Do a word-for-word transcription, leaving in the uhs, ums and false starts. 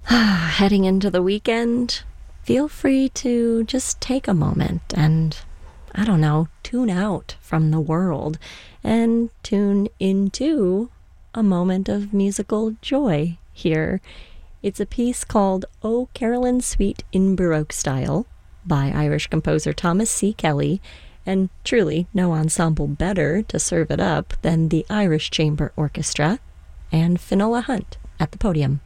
Heading into the weekend, feel free to just take a moment and, I don't know, tune out from the world and tune into a moment of musical joy here. It's a piece called O Carolyn Suite in Baroque Style by Irish composer Thomas C. Kelly, and truly no ensemble better to serve it up than the Irish Chamber Orchestra and Finola Hunt at the podium.